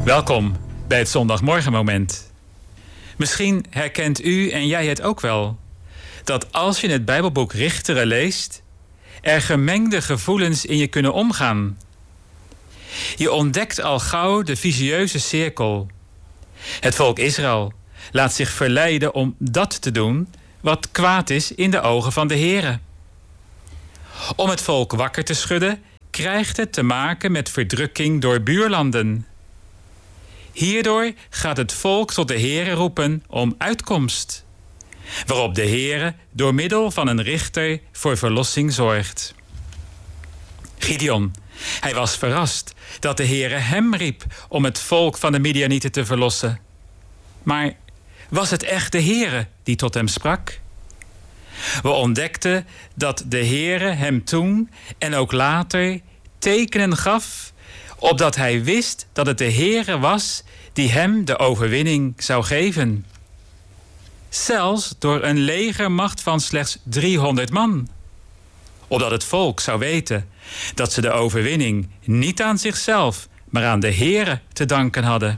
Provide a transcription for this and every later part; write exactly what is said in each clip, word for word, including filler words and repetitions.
Welkom bij het Zondagmorgenmoment. Misschien herkent u en jij het ook wel, dat als je het Bijbelboek Richteren leest, er gemengde gevoelens in je kunnen omgaan. Je ontdekt al gauw de visieuze cirkel. Het volk Israël laat zich verleiden om dat te doen wat kwaad is in de ogen van de Heere. Om het volk wakker te schudden, krijgt het te maken met verdrukking door buurlanden. Hierdoor gaat het volk tot de Heere roepen om uitkomst, waarop de Heere door middel van een richter voor verlossing zorgt. Gideon, hij was verrast dat de Heere hem riep om het volk van de Midianieten te verlossen. Maar was het echt de Heere die tot hem sprak? We ontdekten dat de Heere hem toen en ook later tekenen gaf, opdat hij wist dat het de Heere was die hem de overwinning zou geven. Zelfs door een legermacht van slechts driehonderd man. Opdat het volk zou weten dat ze de overwinning niet aan zichzelf, maar aan de Heere te danken hadden.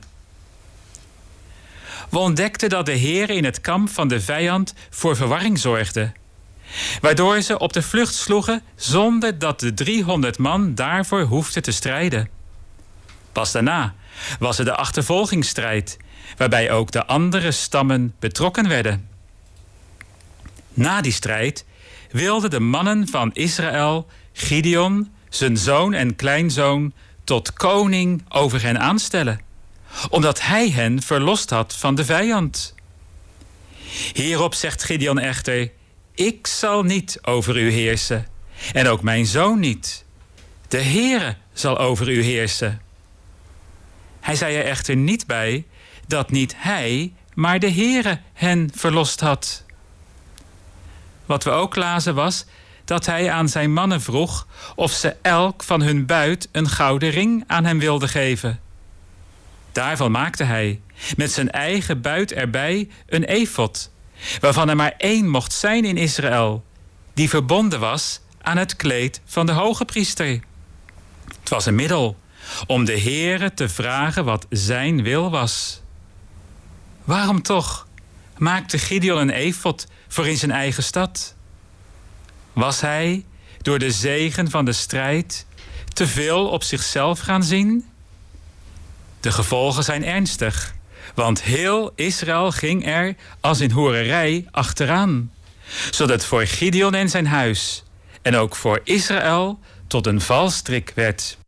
We ontdekten dat de Heere in het kamp van de vijand voor verwarring zorgde, waardoor ze op de vlucht sloegen zonder dat de driehonderd man daarvoor hoefden te strijden. Pas daarna was er de achtervolgingsstrijd, waarbij ook de andere stammen betrokken werden. Na die strijd wilden de mannen van Israël Gideon, zijn zoon en kleinzoon, tot koning over hen aanstellen, omdat hij hen verlost had van de vijand. Hierop zegt Gideon echter: ik zal niet over u heersen, en ook mijn zoon niet. De Heere zal over u heersen. Hij zei er echter niet bij dat niet hij, maar de Heere hen verlost had. Wat we ook lazen was dat hij aan zijn mannen vroeg of ze elk van hun buit een gouden ring aan hem wilden geven. Daarvan maakte hij met zijn eigen buit erbij een efod, waarvan er maar één mocht zijn in Israël, die verbonden was aan het kleed van de hoge priester. Het was een middel om de Heere te vragen wat zijn wil was. Waarom toch maakte Gideon een efod voor in zijn eigen stad? Was hij door de zegen van de strijd te veel op zichzelf gaan zien? De gevolgen zijn ernstig, want heel Israël ging er als in hoererij achteraan, zodat het voor Gideon en zijn huis en ook voor Israël tot een valstrik werd.